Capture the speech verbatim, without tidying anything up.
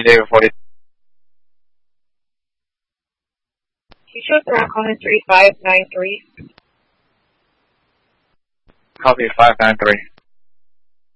David forty. Keisha Throat calling three five nine three. Copy five nine three.